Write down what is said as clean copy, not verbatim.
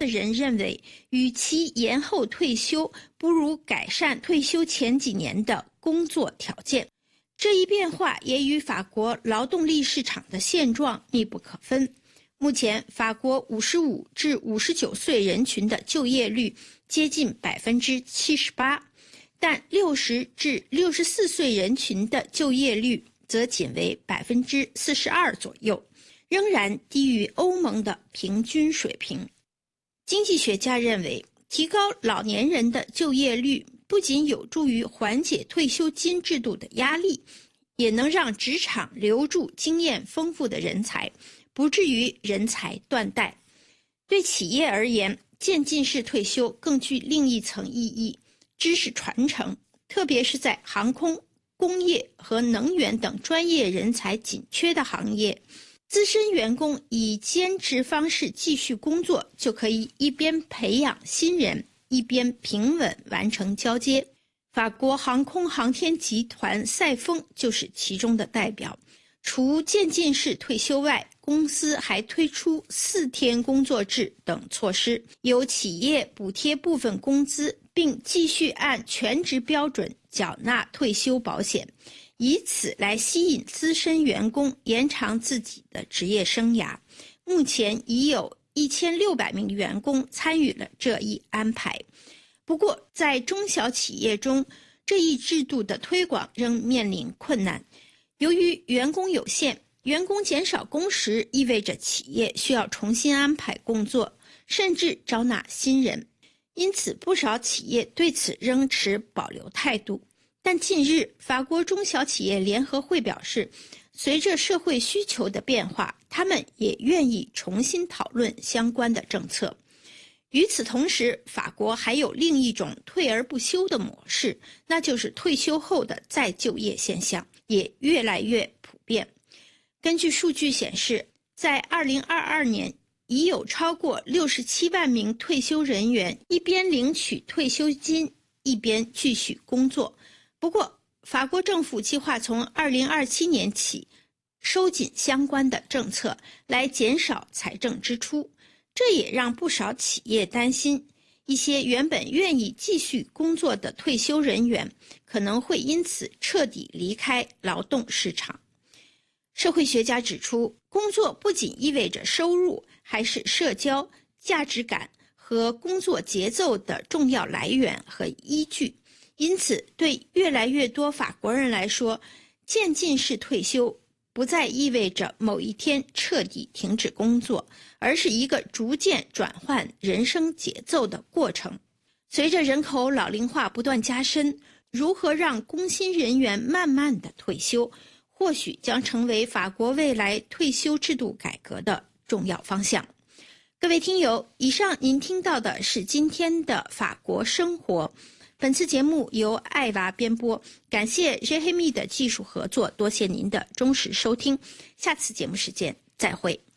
的人认为，与其延后退休，不如改善退休前几年的工作条件。这一变化也与法国劳动力市场的现状密不可分。目前，法国55至59岁人群的就业率接近 78%， 但60至64岁人群的就业率则仅为 42% 左右，仍然低于欧盟的平均水平。经济学家认为，提高老年人的就业率不仅有助于缓解退休金制度的压力，也能让职场留住经验丰富的人才，不至于人才断代。对企业而言，渐进式退休更具另一层意义，知识传承，特别是在航空、工业和能源等专业人才紧缺的行业，资深员工以兼职方式继续工作，就可以一边培养新人，一边平稳完成交接。法国航空航天集团赛丰就是其中的代表。除渐进式退休外，公司还推出4天工作制等措施，由企业补贴部分工资，并继续按全职标准缴纳退休保险，以此来吸引资深员工延长自己的职业生涯。目前已有1600名员工参与了这一安排。不过，在中小企业中，这一制度的推广仍面临困难。由于员工有限，员工减少工时意味着企业需要重新安排工作，甚至招纳新人。因此，不少企业对此仍持保留态度。但近日，法国中小企业联合会表示，随着社会需求的变化，他们也愿意重新讨论相关的政策。与此同时，法国还有另一种退而不休的模式，那就是退休后的再就业现象，也越来越普遍。根据数据显示，在2022年，已有超过67万名退休人员一边领取退休金，一边继续工作。不过，法国政府计划从2027年起收紧相关的政策，来减少财政支出。这也让不少企业担心，一些原本愿意继续工作的退休人员可能会因此彻底离开劳动市场。社会学家指出，工作不仅意味着收入，还是社交、价值感和工作节奏的重要来源和依据。因此，对越来越多法国人来说，渐进式退休不再意味着某一天彻底停止工作，而是一个逐渐转换人生节奏的过程。随着人口老龄化不断加深，如何让工薪人员慢慢的退休，或许将成为法国未来退休制度改革的重要方向。各位听友，以上您听到的是今天的法国生活。本次节目由艾娃编播，感谢 Rémi 的技术合作，多谢您的忠实收听。下次节目时间再会。